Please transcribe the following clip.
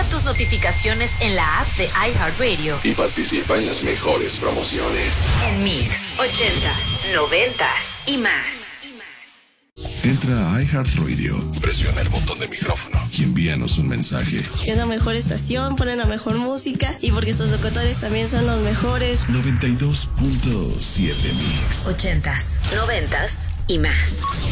tus notificaciones en la app de iHeartRadio y participa en las mejores promociones. En Mix 80s, 90s y más. Entra a iHeartRadio, presiona el botón de micrófono y envíanos un mensaje. Es la mejor estación, ponen la mejor música y porque sus locutores también son los mejores. 92.7 Mix. 80s, 90s y más.